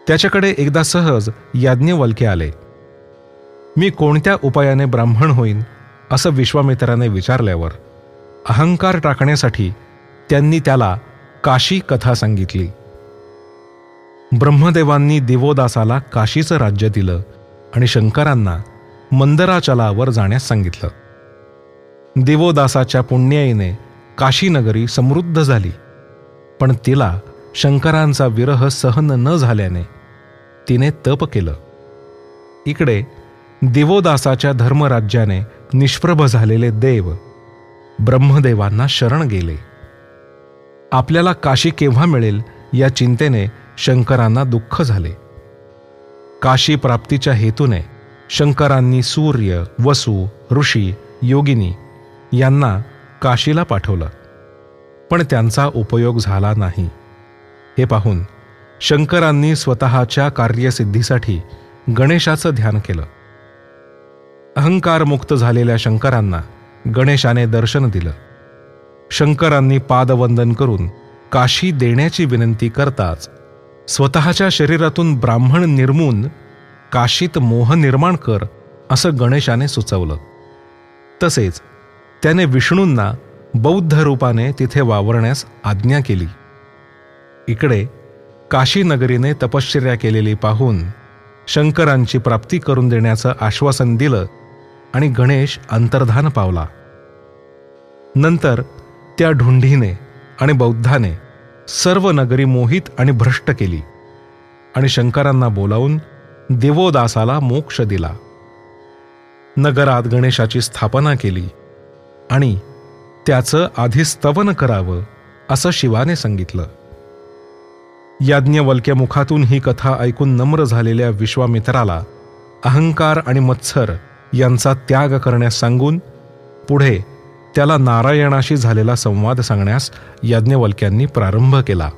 त्याच्याकडे एकदा सहज याज्ञवल्क्य आले. मी कोणत्या उपायाने ब्राह्मण होईन असं विश्वामित्राने विचारल्यावर अहंकार टाकण्यासाठी त्यांनी त्याला काशी कथा सांगितली. ब्रह्मदेवांनी दिवोदासाला काशीचं राज्य दिलं आणि शंकरांना मंदराचलावर जाण्यास सांगितलं. दिवोदासाच्या पुण्याईने काशीनगरी समृद्ध झाली, पण तिला शंकरांचा विरह सहन न झाल्याने तिने तप केलं. इकडे दिवोदासाच्या धर्मराज्याने निष्प्रभ झालेले देव ब्रह्मदेवांना शरण गेले. आपल्याला काशी केव्हा मिळेल या चिंतेने शंकरांना दुःख झाले. काशी प्राप्तीच्या हेतूने शंकरांनी सूर्य, वसु, ऋषी, योगिनी यांना काशीला पाठवलं, पण त्यांचा उपयोग झाला नाही. हे पाहून शंकरांनी स्वतःच्या कार्यसिद्धीसाठी गणेशाचं ध्यान केलं. अहंकारमुक्त झालेल्या शंकरांना गणेशाने दर्शन दिलं. शंकरांनी पादवंदन करून काशी देण्याची विनंती करताच स्वतःच्या शरीरातून ब्राह्मण निर्मून काशीत मोह निर्माण कर असं गणेशाने सुचवलं. तसेच त्याने विष्णूंना बौद्ध रूपाने तिथे वावरण्यास आज्ञा केली. इकडे काशी नगरीने तपश्चर्या केलेली पाहून शंकरांची प्राप्ती करून देण्याचं आश्वासन दिलं आणि गणेश अंतर्धान पावला. नंतर त्या ढुंढीने आणि बौद्धाने सर्व नगरी मोहित आणि भ्रष्ट केली आणि शंकरांना बोलावून दिवोदासाला मोक्ष दिला. नगरात गणेशाची स्थापना केली आणि त्याचं आधी स्तवन करावं असं शिवाने सांगितलं. याज्ञवल्क्य मुखातून ही कथा ऐकून नम्र झालेल्या विश्वामित्राला अहंकार आणि मत्सर यांचा त्याग करण्यास सांगून पुढे त्याला नारायणाशी झालेला संवाद सांगण्यास याज्ञवल्क्यांनी प्रारंभ केला.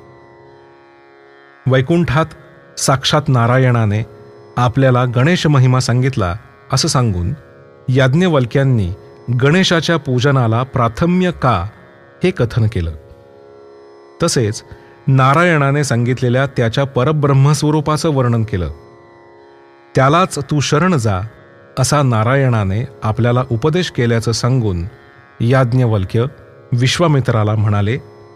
वैकुंठात साक्षात नारायणाने आपल्याला गणेश महिमा सांगितला असं सांगून याज्ञवल्क्यांनी गणेशाच्या पूजनाला प्राथम्य का हे कथन केलं. तसेच नारायणाने सांगितलेल्या त्याच्या परब्रह्मस्वरूपाचं वर्णन केलं. त्यालाच तू शरण जा असा नारायणाने आपल्याला उपदेश केल्याचं सांगून याज्ञवल्क्य विश्वामित्राला म्हणाले,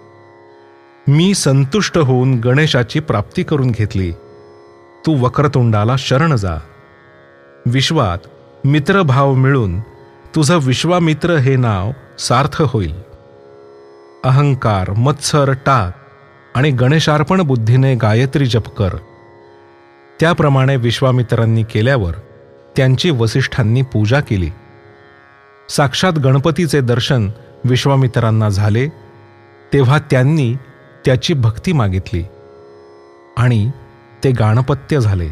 मी संतुष्ट होऊन गणेशाची प्राप्ती करून घेतली. तू वक्रतुंडाला शरण जा. विश्वात मित्रभाव मिळून तुझं विश्वामित्र हे नाव सार्थ होईल. अहंकार मत्सर टाक आणि गणेशार्पण बुद्धीने गायत्री जप कर. त्याप्रमाणे विश्वामित्रांनी केल्यावर त्यांची वसिष्ठांनी पूजा केली. साक्षात गणपतीचे दर्शन विश्वामित्रांना झाले तेव्हा त्यांनी त्याची भक्ती मागितली आणि ते गाणपत्य झाले.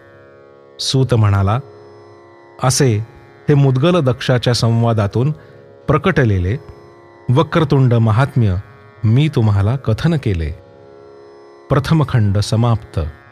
सूत म्हणाला, असे हे मुद्गल दक्षाच्या संवादातून प्रकटलेले वक्रतुंड महात्म्य मी तुम्हाला कथन केले. प्रथम खंड समाप्त.